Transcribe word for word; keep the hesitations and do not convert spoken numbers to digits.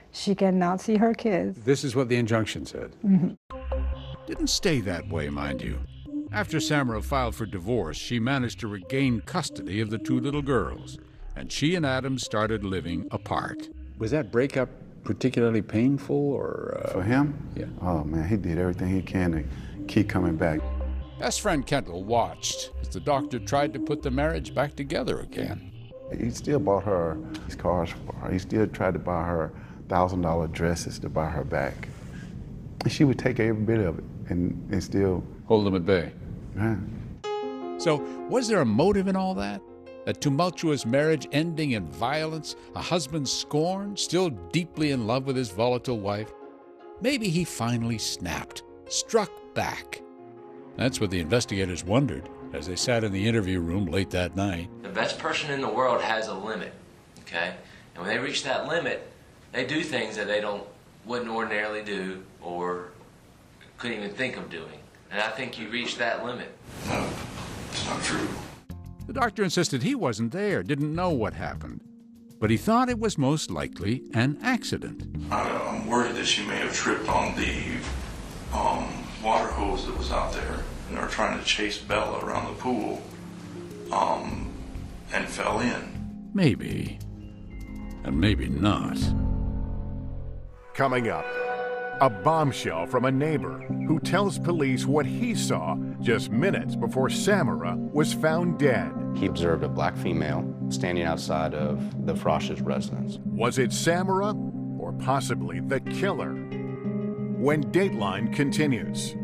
she cannot see her kids. This is what the injunction said. Mm-hmm. Didn't stay that way, mind you. After Samara filed for divorce, she managed to regain custody of the two little girls, and she and Adam started living apart. Was that breakup particularly painful, or uh... for him? Yeah. Oh man, he did everything he can to keep coming back. Best friend Kendall watched as the doctor tried to put the marriage back together again. He still bought her his cars for her. He still tried to buy her thousand dollar dresses to buy her back. And she would take every bit of it and, and still hold them at bay. Yeah. So, was there a motive in all that? A tumultuous marriage ending in violence, a husband scorned, still deeply in love with his volatile wife? Maybe he finally snapped, struck back. That's what the investigators wondered as they sat in the interview room late that night. The best person in the world has a limit, okay? And when they reach that limit, they do things that they don't wouldn't ordinarily do or couldn't even think of doing. And I think you reach that limit. No, it's not true. The doctor insisted he wasn't there, didn't know what happened. But he thought it was most likely an accident. I, I'm worried that she may have tripped on the um, water hose that was out there, and they were trying to chase Bella around the pool, um, and fell in. Maybe. And maybe not. Coming up, a bombshell from a neighbor who tells police what he saw just minutes before Samara was found dead. He observed a black female standing outside of the Frosh's residence. Was it Samara or possibly the killer? When Dateline continues.